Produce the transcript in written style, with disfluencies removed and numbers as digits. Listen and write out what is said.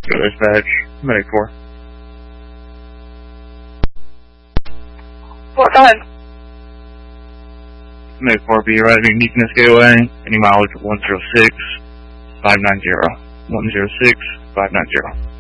Dispatch, Medic 4. What, go ahead. Medic 4, be arriving Deaconess Gateway, any mileage 106-590. 106-590.